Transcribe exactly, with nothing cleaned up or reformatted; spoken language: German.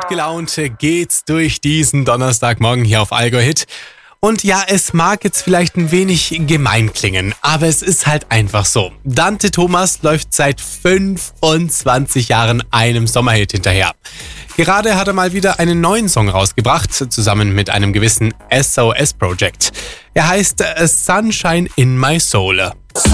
gut gelaunt geht's durch diesen Donnerstagmorgen hier auf Allgäu Hit. Und ja, es mag jetzt vielleicht ein wenig gemein klingen, aber es ist halt einfach so. Dante Thomas läuft seit fünfundzwanzig Jahren einem Sommerhit hinterher. Gerade hat er mal wieder einen neuen Song rausgebracht, zusammen mit einem gewissen S O S Project. Er heißt Sunshine in My Soul.